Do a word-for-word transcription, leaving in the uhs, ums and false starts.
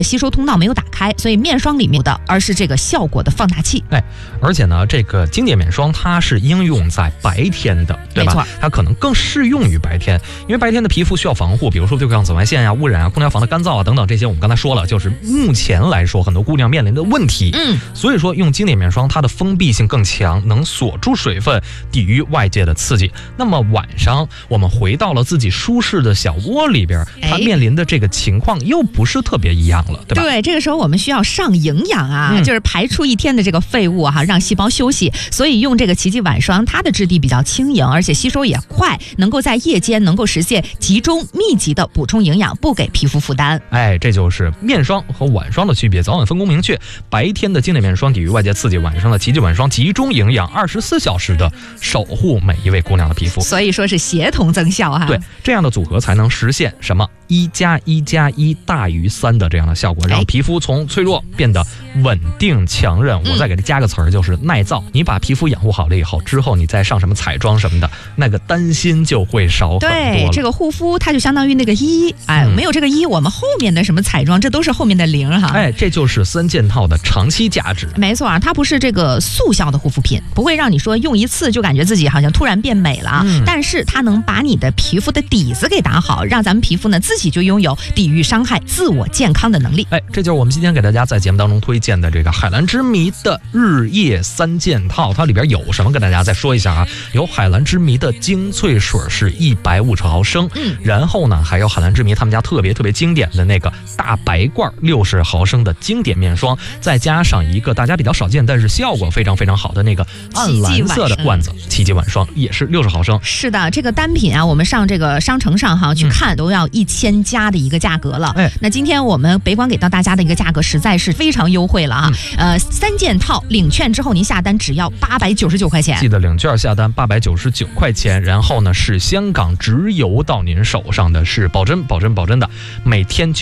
吸收通道没有打开，所以面霜里面的而是这个效果的放大器。 哎，而且呢，这个经典面霜它是应用在白天的，对吧？它可能更适用于白天，因为白天的皮肤需要防护，比如说对抗紫外线啊、污染啊、空调房的干燥啊等等，这些我们刚才说了，就是目前来说很多姑娘面临的问题。 嗯， 所以说用经典面霜，它的封闭性更强，能锁住水分，抵御外界的刺激。那么晚上我们回到了自己舒适的小窝里边，它面临的这个情况又不是特别一样了，对吧？ 对，这个时候我们需要上营养啊，嗯、就是排出一天的这个废物哈、啊，让细胞休息。所以用这个奇迹晚霜，它的质地比较轻盈，而且吸收也快，能够在夜间能够实现集中密集的补充营养，不给皮肤负担。 哎，这就是面霜和晚霜的区别，早晚分工明确。白天的经典面霜抵御外界刺激，晚上的奇迹晚霜集中营养，二十四小时的守护每一位姑娘的皮肤。 所以说是协同增效哈。 对，这样的组合才能实现什么一加一加一大于三的这样的效果，让皮肤从脆弱变得稳定强韧。我再给它加个词儿，就是耐造。你把皮肤养护好了以后，之后你再上什么彩妆什么的，那个担心就会少很多了。 对，这个护肤它就相当于那个一，哎，嗯、没有这个一，我们后面的什么彩妆，这都是后面的零哈。 哎，这就是三件套的长期价值。 没错啊，它不是这个速效的护肤品，不会让你说用一次就感觉自己好像突然变美了啊。嗯、但是它能把你的皮肤的底子给打好，让咱们皮肤呢自己就拥有抵御伤害、自我健康的能力。 哎，这就是我们今天给大家在节目当中推荐的这个海蓝之谜的日夜三件套。它里边有什么？跟大家再说一下啊，有海蓝之谜的精粹水是一百五十毫升，嗯，然后呢还有海蓝之谜他们家特别特别经典的那个大白罐六十毫升的经典面霜，再加上一个大家比较少见但是效果非常非常好的那个暗蓝色的罐子奇迹晚霜，也是六十毫升。 是的，这个单品啊，我们上这个商城上哈去看、嗯、都要一千加的一个价格了。哎，那今天我们北广给到大家的一个价格实在是非常优惠了啊！嗯、呃，三件套领券之后您下单只要八百九十九块钱， 记得领券下单八百九十九块钱，然后呢是香港直邮到您手上的，是保真保真保真的，每天